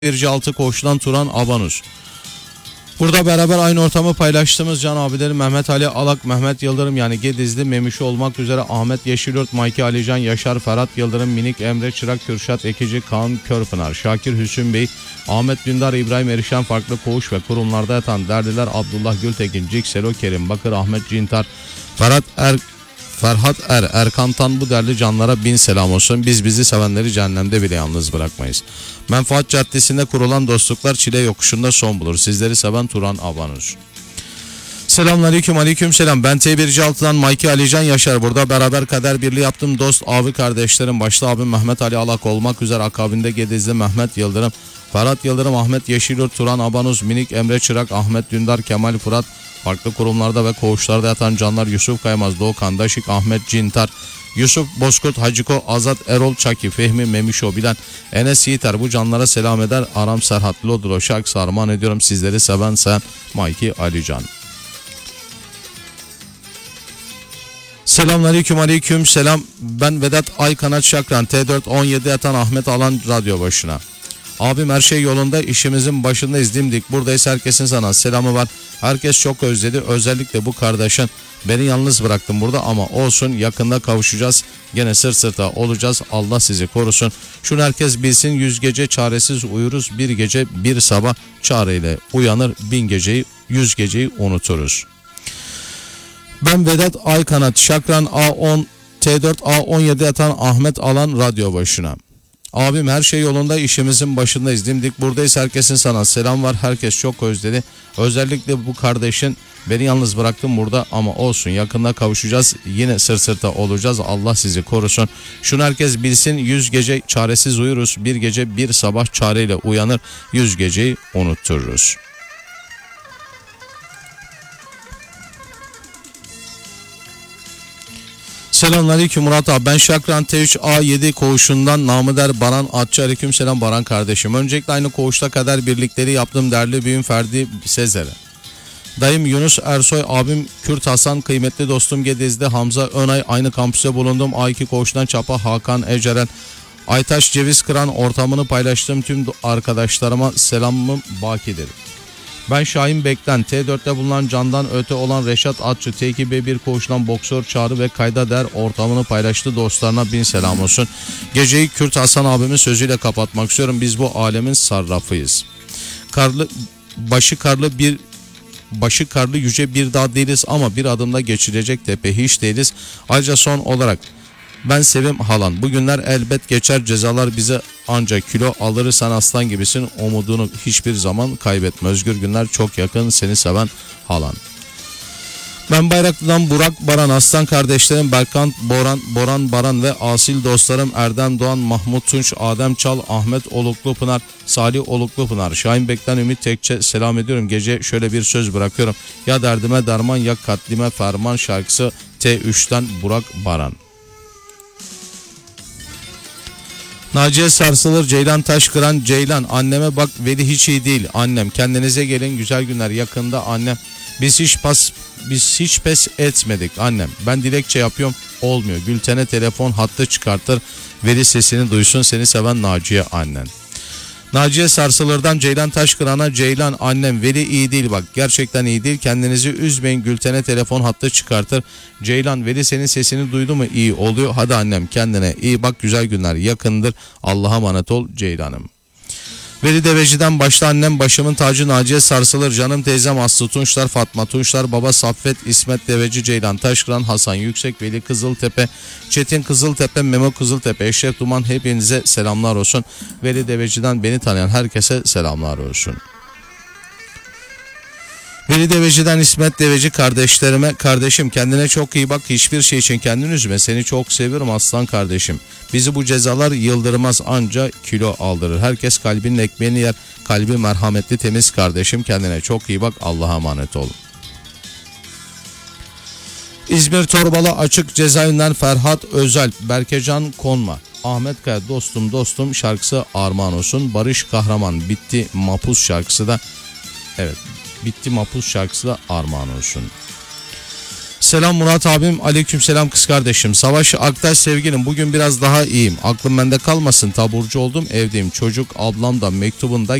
1.6 koğuştan Turan Abanus. Burada beraber aynı ortamı paylaştığımız can abilerim Mehmet Ali Alak, Mehmet Yıldırım yani Gedizli, Memişi olmak üzere Ahmet Yeşilört, Mayki Alican, Yaşar, Ferhat Yıldırım, Minik Emre Çırak, Kürşat Ekici, Kaan Körpınar, Şakir Hüsnü Bey, Ahmet Dündar, İbrahim Erişen farklı koğuş ve kurumlarda yatan derdiler Abdullah Gültekin, Cikselo Kerim, Bakır Ahmet Cintar, Ferhat Erkan Tan, bu değerli canlara bin selam olsun. Biz bizi sevenleri cehennemde bile yalnız bırakmayız. Menfaat Caddesi'nde kurulan dostluklar çile yokuşunda son bulur. Sizleri seven Turan Abanus. Selamünaleyküm, aleyküm selam. Ben T1C6'dan Mayki Alican Yaşar. Burada beraber kader birliği yaptım. Dost abi kardeşlerim başta abim Mehmet Ali Alak olmak üzere akabinde Gedizli Mehmet Yıldırım, Ferhat Yıldırım, Ahmet Yeşilurt, Turan Abanus, Minik Emre Çırak, Ahmet Dündar, Kemal Fırat, farklı kurumlarda ve koğuşlarda yatan canlar Yusuf Kaymaz, Doğukan Daşık, Ahmet Cintar, Yusuf Bozkurt, Haciko, Azat Erol Çaki, Fehmi Memişo Bilen, Enes Yiğiter, bu canlara selam eder. Aram Serhat Lodro şarkısı armağan ediyorum. Sizleri seven sen Mayki Alican. Selamünaleyküm, aleyküm selam. Ben Vedat Aykanat Şakran, T4 17 yatan Ahmet Alan radyo başına. Abim her şey yolunda, işimizin başındayız dimdik. Buradayız, herkesin sana selamı var. Herkes çok özledi. Özellikle bu kardeşin, beni yalnız bıraktım burada ama olsun, yakında kavuşacağız. Gene sırt sırta olacağız. Allah sizi korusun. Şunu herkes bilsin, 100 gece çaresiz uyuruz. Bir gece bir sabah çareyle uyanır. 1000 geceyi 100 geceyi unuturuz. Ben Vedat Aykanat Şakran, A10 T4 A17 yatan Ahmet Alan radyo başına. Abim her şey yolunda, işimizin başındayız dimdik. Buradayız, herkesin sana selam var. Herkes çok özledi. Özellikle bu kardeşin, beni yalnız bıraktım burada ama olsun, yakında kavuşacağız. Yine sırt sırta olacağız. Allah sizi korusun. Şunu herkes bilsin, 100 gece çaresiz uyuruz. Bir gece bir sabah çareyle uyanır. 100 geceyi unuttururuz. Selamünaleyküm Murat abi. Ben Şakran T3 A7 koğuşundan namıder Baran Atçı. Aleyküm selam Baran kardeşim. Öncelikle aynı koğuşta kader birlikleri yaptım değerli büyüğüm Ferdi Sezer'e. Dayım Yunus Ersoy, abim Kürt Hasan, kıymetli dostum Gediz'de Hamza Önay, aynı kampüste bulundum. A2 koğuştan Çapa Hakan Eceren, Aytaş Ceviz Kıran, ortamını paylaştığım tüm arkadaşlarıma selamım bakidir. Ben Şahin Bek'ten, T4'te bulunan candan öte olan Reşat Atçı, T2B1 koğuştan Boksör Çağrı ve Kayda Der, ortamını paylaştı dostlarına bin selam olsun. Geceyi Kürt Hasan abimin sözüyle kapatmak istiyorum. Biz bu alemin sarrafıyız. Başı karlı yüce bir dağ değiliz ama bir adımda geçilecek tepe hiç değiliz. Ayrıca son olarak ben Sevim Halan. Bugünler elbet geçer, cezalar bize ancak kilo alırsan aslan gibisin. Umudunu hiçbir zaman kaybetme. Özgür günler çok yakın, seni seven Halan. Ben Bayraklı'dan Burak Baran, aslan kardeşlerim Berkant Boran Baran ve asil dostlarım Erdem Doğan, Mahmut Tunç, Adem Çal, Ahmet Oluklupınar, Salih Oluklupınar, Şahin Bek'ten Ümit Tekçe selam ediyorum. Gece şöyle bir söz bırakıyorum. Ya derdime derman ya katlime ferman şarkısı T3'ten Burak Baran. Naciye Sarsılır, Ceylan Taşkıran, Ceylan anneme bak Veli hiç iyi değil annem, kendinize gelin, güzel günler yakında annem, biz hiç pes etmedik annem, ben dilekçe yapıyorum olmuyor, Gülten'e telefon hattı çıkartır, Veli sesini duysun, seni seven Naciye annen. Naciye Sarsılır'dan Ceylan Taşkıran'a, Ceylan annem Veli iyi değil bak, gerçekten iyi değil, kendinizi üzmeyin, Gülten'e telefon hattı çıkartır. Ceylan, Veli senin sesini duydu mu iyi oluyor, hadi annem kendine iyi bak, güzel günler yakındır, Allah'a emanet ol Ceylan'ım. Veli Deveci'den başta annem başımın tacı Naciye Sarsılır, canım teyzem Aslı Tunçlar, Fatma Tunçlar, baba Saffet, İsmet Deveci, Ceylan Taşkıran, Hasan Yüksek, Veli Kızıltepe, Çetin Kızıltepe, Memo Kızıltepe, Eşref Duman, hepinize selamlar olsun. Veli Deveci'den beni tanıyan herkese selamlar olsun. Veli Deveci'den İsmet Deveci kardeşlerime, kardeşim kendine çok iyi bak, hiçbir şey için kendini üzme, seni çok seviyorum aslan kardeşim. Bizi bu cezalar yıldırmaz, anca kilo aldırır. Herkes kalbinin ekmeğini yer, kalbi merhametli temiz kardeşim, kendine çok iyi bak, Allah'a emanet ol. İzmir Torbalı Açık Cezaevinden Ferhat Özel, Berkecan Konma, Ahmet Kaya, dostum şarkısı armağan olsun. Barış Kahraman, Bitti Mapus şarkısı da, evet, Bitti Mapus şarkısı da armağan olsun. Selam Murat abim, aleykümselam kız kardeşim. Savaş Aktaş sevgilim, bugün biraz daha iyiyim. Aklım bende kalmasın, taburcu oldum, evdeyim. Çocuk ablam da mektubunda